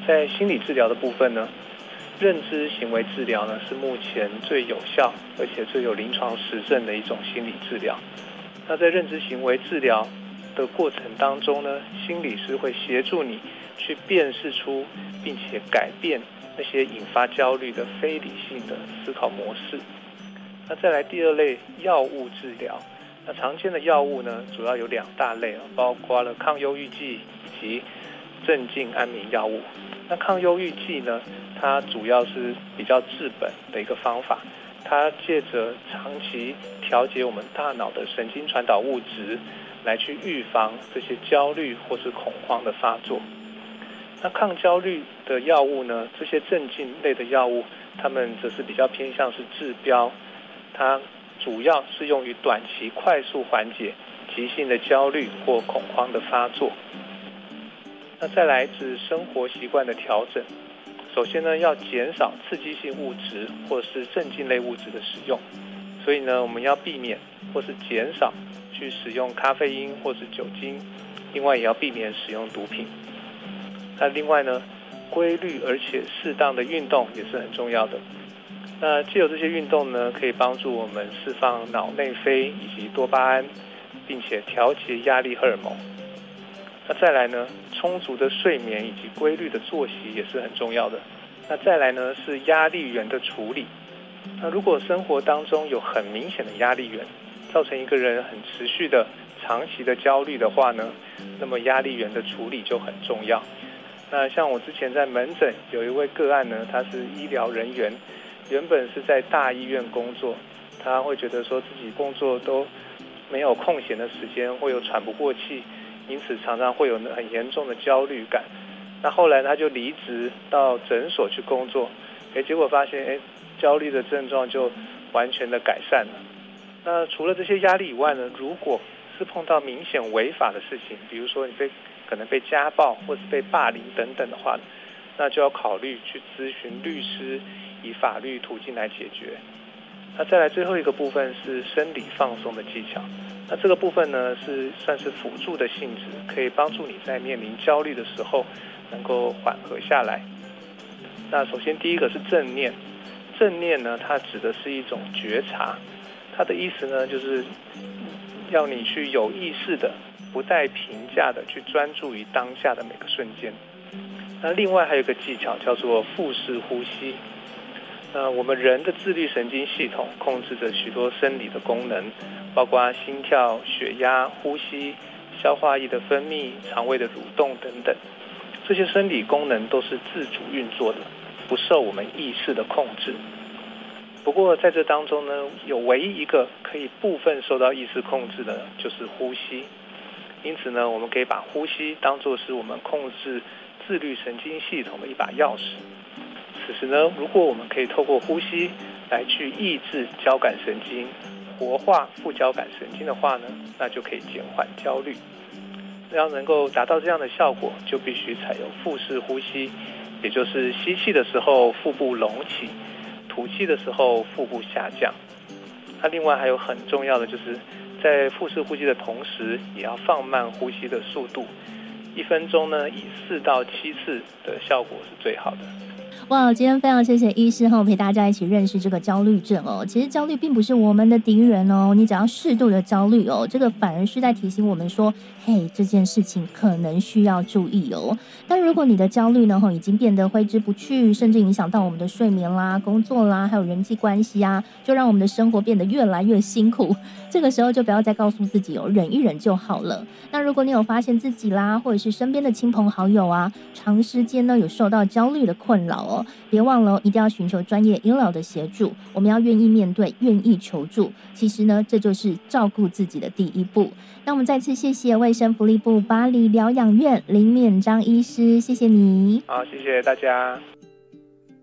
在心理治疗的部分呢，认知行为治疗呢是目前最有效而且最有临床实证的一种心理治疗。那在认知行为治疗的过程当中呢，心理师会协助你去辨识出并且改变那些引发焦虑的非理性的思考模式。那再来第二类药物治疗，那常见的药物呢主要有2大类，包括了抗忧郁剂以及镇静安眠药物。那抗忧郁剂呢，它主要是比较治本的一个方法，它借着长期调节我们大脑的神经传导物质来去预防这些焦虑或是恐慌的发作。那抗焦虑的药物呢，这些镇静类的药物，它们则是比较偏向是治标，它主要是用于短期快速缓解急性的焦虑或恐慌的发作。那再来是生活习惯的调整，首先呢要减少刺激性物质或是镇静类物质的使用，所以呢我们要避免或是减少去使用咖啡因或是酒精，另外也要避免使用毒品。那另外呢，规律而且适当的运动也是很重要的。那藉由这些运动呢，可以帮助我们释放脑内啡以及多巴胺，并且调节压力荷尔蒙。那再来呢，充足的睡眠以及规律的作息也是很重要的。那再来呢，是压力源的处理。那如果生活当中有很明显的压力源，造成一个人很持续的长期的焦虑的话呢，那么压力源的处理就很重要。那像我之前在门诊有一位个案呢，他是医疗人员，原本是在大医院工作，他会觉得说自己工作都没有空闲的时间，会有喘不过气，因此常常会有很严重的焦虑感。那后来他就离职到诊所去工作，结果发现焦虑的症状就完全的改善了。那除了这些压力以外呢，如果是碰到明显违法的事情，比如说你可能被家暴或是被霸凌等等的话，那就要考虑去咨询律师，以法律途径来解决。那再来最后一个部分是生理放松的技巧。那这个部分呢是算是辅助的性质，可以帮助你在面临焦虑的时候能够缓和下来。那首先第一个是正念，正念呢它指的是一种觉察，它的意思呢就是要你去有意识的不带评价的去专注于当下的每个瞬间。那另外还有一个技巧叫做腹式呼吸。我们人的自律神经系统控制着许多生理的功能，包括心跳、血压、呼吸、消化液的分泌、肠胃的蠕动等等。这些生理功能都是自主运作的，不受我们意识的控制。不过在这当中呢，有唯一一个可以部分受到意识控制的，就是呼吸。因此呢，我们可以把呼吸当作是我们控制自律神经系统的一把钥匙。此时呢，如果我们可以透过呼吸来去抑制交感神经，活化副交感神经的话呢，那就可以减缓焦虑。要能够达到这样的效果，就必须采用腹式呼吸，也就是吸气的时候腹部隆起，吐气的时候腹部下降。那另外还有很重要的就是在腹式呼吸的同时，也要放慢呼吸的速度。1分钟呢，以4到7次的效果是最好的。 哇，今天非常谢谢医师陪大家一起认识这个焦虑症哦。其实焦虑并不是我们的敌人哦，你只要适度的焦虑哦，这个反而是在提醒我们说，嘿，这件事情可能需要注意哦。但如果你的焦虑呢已经变得挥之不去，甚至影响到我们的睡眠啦、工作啦，还有人际关系啊，就让我们的生活变得越来越辛苦。这个时候就不要再告诉自己忍一忍就好了。那如果你有发现自己啦，或者是身边的亲朋好友啊，长时间呢有受到焦虑的困扰哦，别忘了一定要寻求专业医疗的协助。我们要愿意面对，愿意求助。其实呢，这就是照顾自己的第一步。那我们再次谢谢卫生福利部巴黎疗养院林勉章医师，谢谢你。 好，谢谢大家。